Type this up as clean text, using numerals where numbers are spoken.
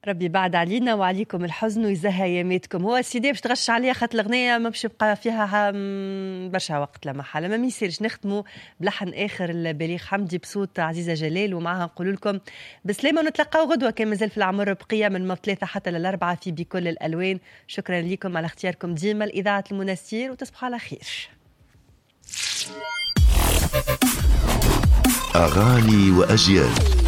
ربي بعد علينا وعليكم الحزن ويزهى اياماتكم. هو السيدي باش تغش عليا خاطر الأغنية ما باش يبقى فيها برشا وقت لما حالة ما يصيرش نختموا بلحن آخر البليغ حمدي بصوت عزيزة جلال، ومعها نقول لكم بسلامة ونتلقاو غدوة كان مازال في العمر بقية من 3 حتى 4 في بكل الألوان. شكرا لكم على اختياركم ديما لإذاعة المنستير وتصبحوا على خير. أغاني وأجيال.